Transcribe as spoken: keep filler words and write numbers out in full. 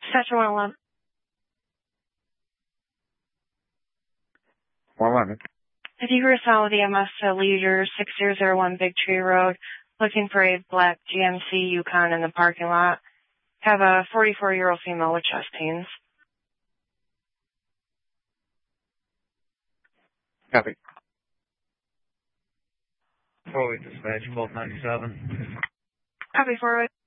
Dispatcher one eleven. one eleven. If you respond with E M S to Leisure six zero zero one Big Tree Road, looking for a black G M C Yukon in the parking lot, have a forty-four-year-old female with chest pains. Copy. Forward dispatch, Vault ninety-seven. Copy forward.